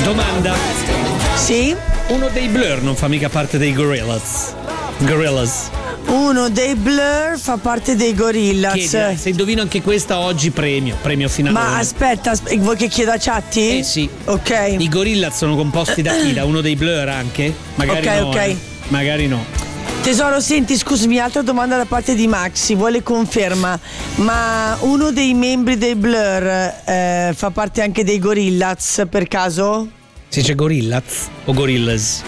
Domanda. Sì? Uno dei Blur non fa mica parte dei Gorillaz. Uno dei Blur fa parte dei Gorillaz. Chiedi, se indovino anche questa oggi premio finale. Ma aspetta, vuoi che chieda a Chatti? Sì. Ok. I Gorillaz sono composti da chi? Da uno dei Blur anche? Magari ok. Magari no. Tesoro, senti, scusami, altra domanda da parte di Maxi, vuole conferma, ma uno dei membri dei Blur fa parte anche dei Gorillaz per caso? Si dice Gorillaz o Gorillaz?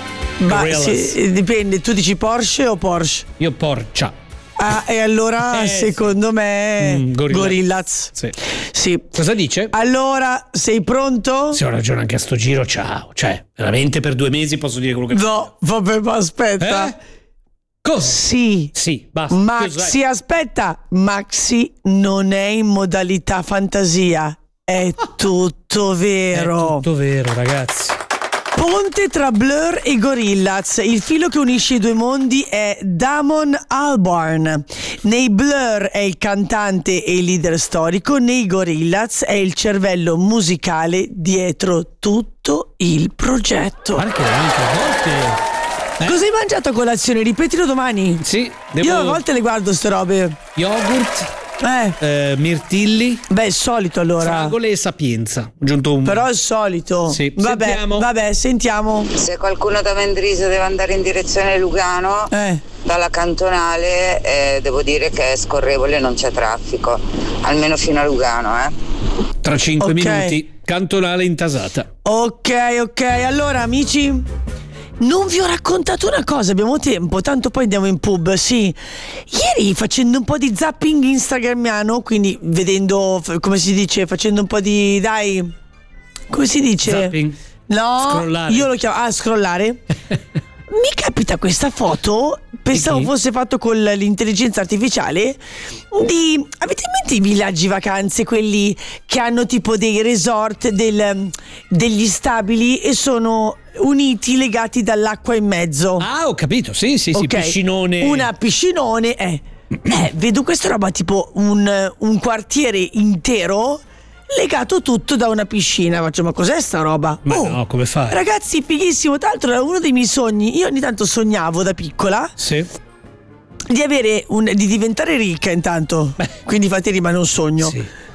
Sì, dipende, tu dici Porsche o Porsche? Io Porcia. Ah, e allora secondo me Gorillaz. Sì. Cosa dice? Allora, sei pronto? Se ho ragione anche a sto giro, ciao. Cioè, veramente per 2 mesi posso dire quello che... No, vabbè, ma aspetta. Cosa? Sì. Sì, basta. Maxi, aspetta. Maxi non è in modalità fantasia. È tutto vero. È tutto vero, ragazzi. Ponte tra Blur e Gorillaz. Il filo che unisce i due mondi è Damon Albarn. Nei Blur è il cantante e il leader storico, nei Gorillaz è il cervello musicale dietro tutto il progetto. Guarda che anche a volte... Cosa hai mangiato a colazione? Ripetilo domani. Sì, Io a volte le guardo ste robe. Yogurt, mirtilli. Beh, è solito allora. Fragole e sapienza. Aggiunto un... Però è il solito. Sì. Vabbè, sentiamo. Se qualcuno da Mendrisio deve andare in direzione Lugano, dalla cantonale, devo dire che è scorrevole, non c'è traffico. Almeno fino a Lugano, Tra 5 minuti, cantonale intasata. Ok, allora amici, non vi ho raccontato una cosa, abbiamo tempo, tanto poi andiamo in pub, sì. Ieri facendo un po' di zapping instagramiano, quindi vedendo, come si dice, facendo un po' di, dai, come si dice? Zapping? No, scrollare. Io lo chiamo, scrollare. Mi capita questa foto, pensavo fosse fatto con l'intelligenza artificiale, avete in mente i villaggi vacanze, quelli che hanno tipo dei resort, degli stabili e sono uniti, legati dall'acqua in mezzo? Ah, ho capito, sì, piscinone. Una piscinone, vedo questa roba tipo un quartiere intero legato tutto da una piscina. Faccio, ma cos'è sta roba? Ma no, come fai? Ragazzi, fighissimo. Tra l'altro era uno dei miei sogni. Io ogni tanto sognavo da piccola di avere di diventare ricca intanto. Quindi infatti rimane un sogno.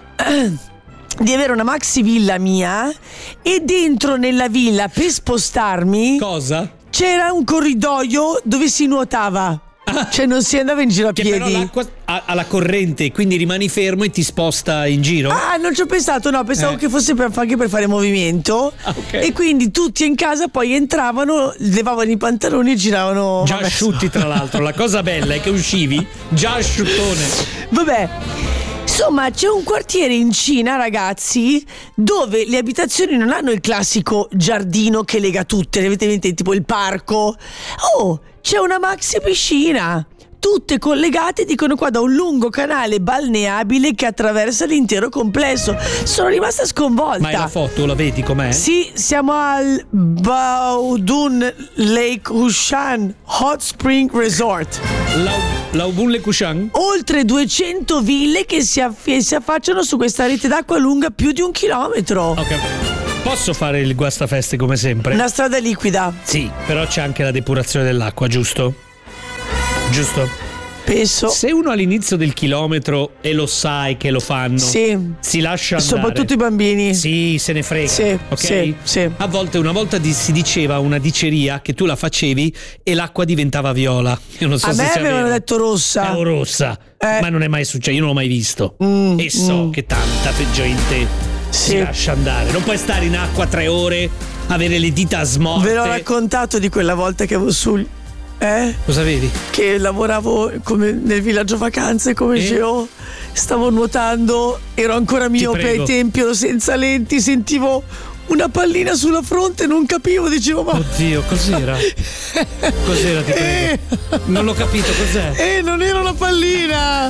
Di avere una maxi villa mia e dentro nella villa, per spostarmi, c'era un corridoio dove si nuotava. Cioè non si andava in giro a piedi. Però l'acqua ha la corrente, quindi rimani fermo e ti sposta in giro? Ah, non ci ho pensato, no, pensavo che fosse anche per fare movimento. E quindi tutti in casa poi entravano, levavano i pantaloni e giravano. Già asciutti, tra l'altro. La cosa bella è che uscivi già asciuttone. Vabbè. Insomma, c'è un quartiere in Cina, ragazzi, dove le abitazioni non hanno il classico giardino che lega tutte, ne avete in mente, tipo il parco. C'è una maxi piscina, tutte collegate, dicono qua, da un lungo canale balneabile che attraversa l'intero complesso. Sono rimasta sconvolta. Ma è la foto, la vedi com'è? Sì, siamo al Baodun Lake Hushan Hot Spring Resort. Laobun Lake Hushan? Oltre 200 ville che si affacciano su questa rete d'acqua lunga più di 1 chilometro. Ok. Posso fare il guastafeste come sempre? Una strada liquida. Sì, però c'è anche la depurazione dell'acqua, giusto? Giusto? Penso. Se uno all'inizio del chilometro, e lo sai che lo fanno, si lascia andare. Soprattutto i bambini. Sì, se ne frega. Sì, ok? Sì. A volte, una volta si diceva una diceria che tu la facevi e l'acqua diventava viola. Io non so a se me sia avevano vero. detto rossa. O rossa. Ma non è mai successo, io non l'ho mai visto. E so che tanta gente si lascia andare. Non puoi stare in acqua 3 ore, avere le dita smorte. Ve l'ho raccontato di quella volta che avevo sul. Cosa avevi? Che lavoravo come nel villaggio vacanze come geo, stavo nuotando, ero ancora miope ai tempi, ero senza lenti, sentivo una pallina sulla fronte, non capivo, dicevo ma... Oddio, cos'era? Cos'era, ti prego? Non l'ho capito, cos'è? Non era una pallina!